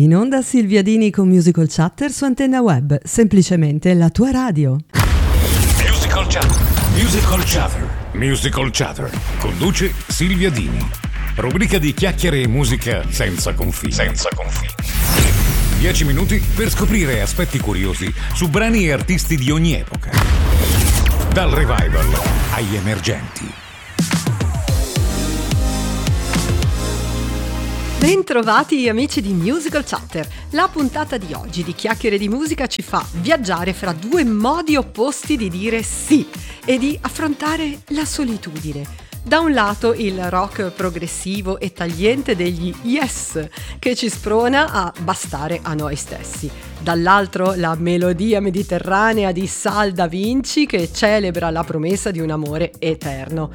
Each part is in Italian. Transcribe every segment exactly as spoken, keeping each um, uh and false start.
In onda Silvia Dini con Musical Chatter su Antenna Web, semplicemente la tua radio. Musical Chatter, Musical Chatter, Musical Chatter. Conduce Silvia Dini. Rubrica di chiacchiere e musica senza confini. Senza confini. Dieci minuti per scoprire aspetti curiosi su brani e artisti di ogni epoca. Dal revival agli emergenti. Bentrovati amici di Musical Chatter. La puntata di oggi di Chiacchiere di Musica ci fa viaggiare fra due modi opposti di dire sì e di affrontare la solitudine. Da un lato il rock progressivo e tagliente degli Yes, che ci sprona a bastare a noi stessi. Dall'altro la melodia mediterranea di Sal Da Vinci, che celebra la promessa di un amore eterno.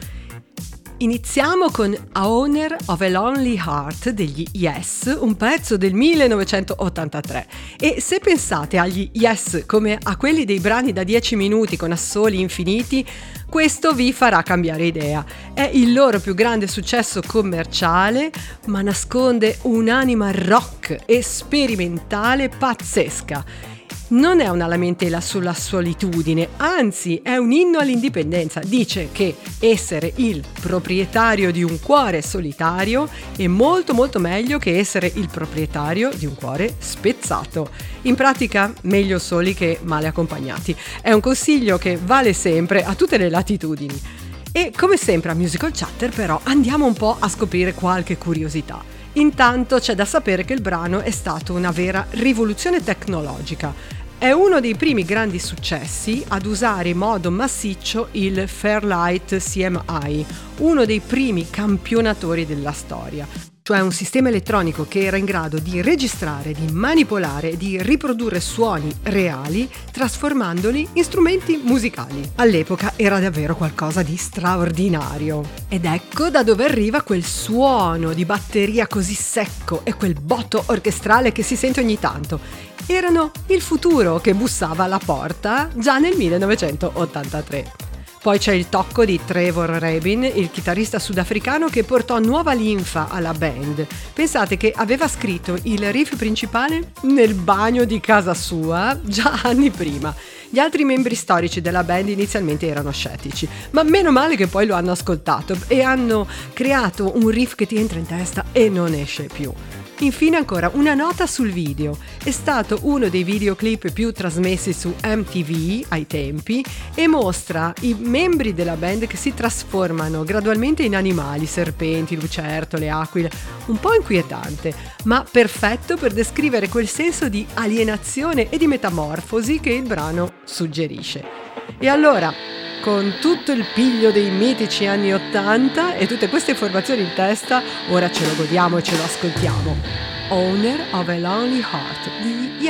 Iniziamo con Owner of a Lonely Heart degli Yes, un pezzo del millenovecentottantatré. E se pensate agli Yes come a quelli dei brani da dieci minuti con assoli infiniti, questo vi farà cambiare idea. È il loro più grande successo commerciale, ma nasconde un'anima rock e sperimentale pazzesca. Non è una lamentela sulla solitudine, anzi è un inno all'indipendenza. Dice che essere il proprietario di un cuore solitario è molto molto meglio che essere il proprietario di un cuore spezzato. In pratica, meglio soli che male accompagnati. È un consiglio che vale sempre a tutte le latitudini. E come sempre a Musical Chatter però andiamo un po' a scoprire qualche curiosità. Intanto c'è da sapere che il brano è stato una vera rivoluzione tecnologica. È uno dei primi grandi successi ad usare in modo massiccio il Fairlight C M I, uno dei primi campionatori della storia. Cioè un sistema elettronico che era in grado di registrare, di manipolare e di riprodurre suoni reali, trasformandoli in strumenti musicali. All'epoca era davvero qualcosa di straordinario. Ed ecco da dove arriva quel suono di batteria così secco e quel botto orchestrale che si sente ogni tanto. Erano il futuro che bussava alla porta già nel millenovecentottantatré. Poi c'è il tocco di Trevor Rabin, il chitarrista sudafricano che portò nuova linfa alla band. Pensate che aveva scritto il riff principale nel bagno di casa sua già anni prima. Gli altri membri storici della band inizialmente erano scettici, ma meno male che poi lo hanno ascoltato e hanno creato un riff che ti entra in testa e non esce più. Infine ancora una nota sul video. È stato uno dei videoclip più trasmessi su M T V ai tempi e mostra i membri della band che si trasformano gradualmente in animali, serpenti, lucertole, aquile, un po' inquietante, ma perfetto per descrivere quel senso di alienazione e di metamorfosi che il brano suggerisce. E allora, con tutto il piglio dei mitici anni ottanta e tutte queste informazioni in testa, ora ce lo godiamo e ce lo ascoltiamo. Owner of a Lonely Heart di